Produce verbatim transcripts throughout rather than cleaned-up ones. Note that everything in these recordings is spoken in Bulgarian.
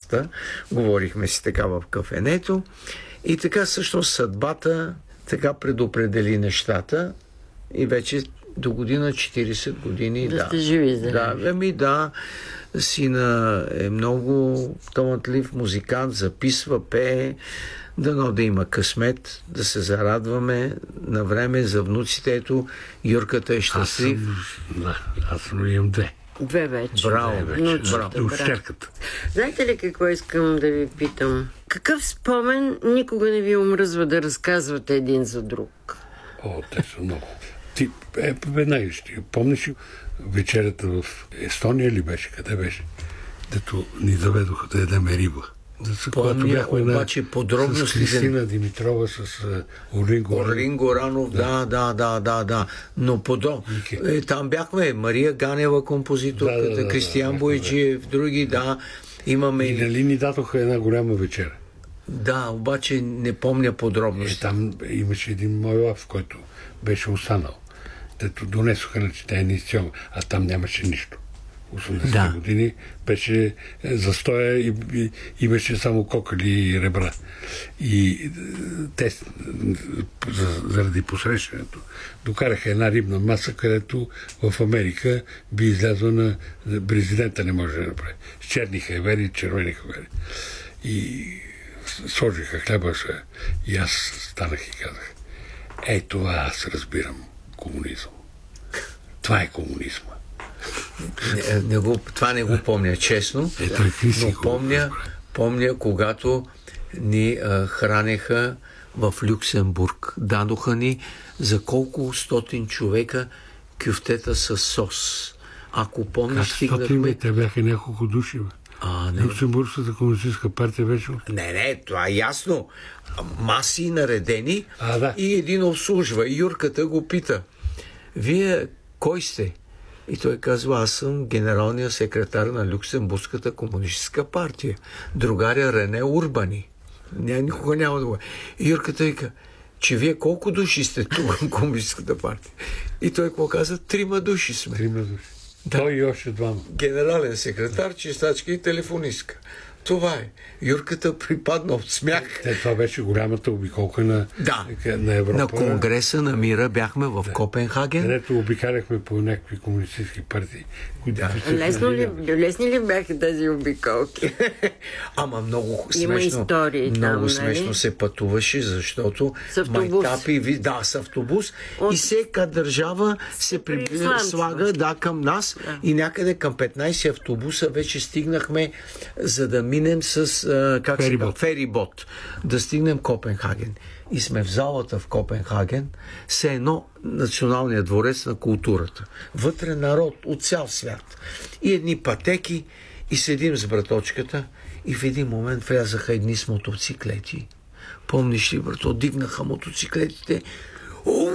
терасата. Говорихме си така в кафенето. И така всъщност съдбата така предопредели нещата и вече до година четирийсет години. Да, да сте живи, да. Да, ами да, сина е много талантлив музикант, записва, пее. Дано да има късмет, да се зарадваме на време за внуците. Ето, Юрката е щастлив. Аз съм, да, аз съм имам две. Две вече. Браво, вече. Внучета, До браво. щерката. Знаете ли какво искам да ви питам? Какъв спомен никога не ви омръзва да разказвате един за друг? О, те са много. Ти, е, веднага ще помниш ли вечерята в Естония ли беше? Къде беше? Дето ни заведоха да ядеме риба. За когато бяхме на, обаче подробности с Кристина Димитрова, с uh, Орлин Горанов. Орлин Горанов, да, да, да, да, да. Но подо... е, там бяхме. Мария Ганева, композиторката, Да, да, да, Кристиян да, Бойчиев, други, да. Имаме... И нали ни дадоха една голяма вечера? Да, обаче не помня подробности. Е, там имаше един мой лав, който беше останал. Дето донесоха на четение институцион, а там нямаше нищо. осемдесетте Да. години беше застоя и, и имаше само кокали и ребра. И е, те за, заради посрещането докараха една рибна маса, където в Америка би излязла на президента не може да направи. С черни хайвери, червени хайвери. И сложиха хляба и аз станах и казах: ей, това аз разбирам комунизъм. Това е комунизма. Не, не го, това не го помня честно, Ето е но помня, помня когато ни а, хранеха в Люксембург. Дадоха ни за колко стотин човека кюфтета с сос. Ако помниш, Как стотин, стигнахме... те бяха няколко души, бе. А, не. Люксембургската комунистическа партия беше... Не, не, това е ясно. Маси наредени А, да. и един обслужва. И Юрката го пита: вие кой сте? И той казва: аз съм генералният секретар на Люксембургската комунистическа партия. Другаря Рене Урбани. Ня, никога няма да го... И Юрката вика: че вие колко души сте тук в комунистическата партия? И той какво каза? Трима души сме. Трима души. Да. Той и още двама. Генерален секретар, чистачка и телефонистка. Това е. Юрката припадна от смях. Те, това беше голямата обиколка на, Да. на Европа. На Конгреса на мира бяхме в да. Копенхаген. Където обикаляхме по някакви комунистически партии. Които Да. Лесно ли, лесни ли бяха тези обиколки? Ама много Има смешно. истории много там, смешно нали? се пътуваше, защото С автобус. майтапи, ви- да, с автобус. От- И всяка държава се при... Присланства. слага да, към нас. Да. И някъде към петнайсет автобуса вече стигнахме, за да минем с а, как се казва? Ферибот. Ферибот. Да стигнем Копенхаген. И сме в залата в Копенхаген, все едно Националният дворец на културата. Вътре народ от цял свят. И едни пътеки, и седим с браточката, и в един момент влязаха едни с мотоциклети. Помниш ли, брато, дигнаха мотоциклетите. Уу,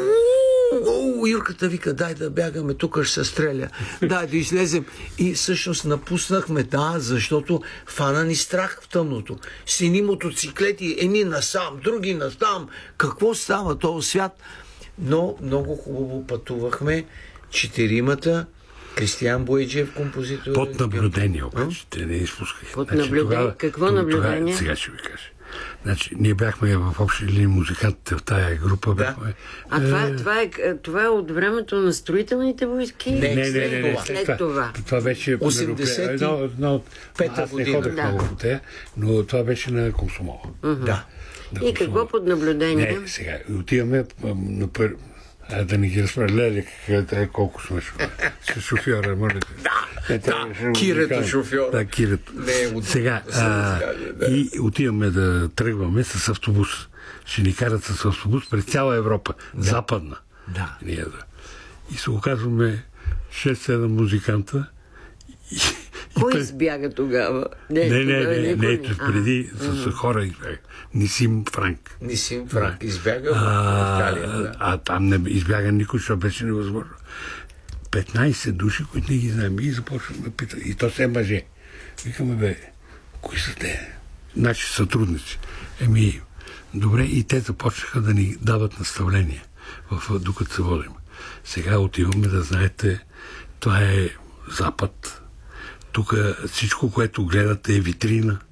уу, Юрката вика: дай да бягаме, тук ще се стреля. Дай да излезем. И всъщност напуснахме, да, защото фана ни страх в тъмното. С едни мотоциклети, едни насам, други насам. Какво става този свят? Но много хубаво пътувахме. Четиримата. Кристиян Бойчиев, композитор. Под наблюдение, обаче. Те не изпускаха. Под наблюдение? Какво наблюдение? Сега ще ви кажа. Значи, ние бяхме в общи линии музикантите в тая група. Да. Бяхме, А това, това, е, това е от времето на строителните войски? Не, Не, не, не, не, След това. Това беше осемдесет и едно, едно, пета аз не година. ходех Да. много по тея, но това беше на Комсомол. Да. На И какво Комсомол. под наблюдение? Не, сега, отиваме а, на пър... А, да не ги разпределя колко смешно. С шофьора, може Да, Е, да, беше Кирето музикант. шофьор. Да, Кирето. Не е от- Сега, да се а, разкаже, да. и отиваме да тръгваме с автобус. Ще ни карат с автобус през цяла Европа. Западна. Да. Ние да. И се оказваме шест-седем музиканта. И, и Кой през- избяга тогава? Не, не, тогава не, не, никой не, преди с хора избяга. Нисим Франк. Нисим Франк избяга в А, Италия. Да. а там не избяга никой, защото беше невъзможно. петнайсет души, които не ги знаем. И започваме да питат. И то все мъже. Викаме: бе, кои са те? Наши сътрудници. Еми, добре, и те започнаха да ни дават наставления, в, докато се водим. Сега отиваме, да знаете, това е Запад. Тук всичко, което гледате, е витрина.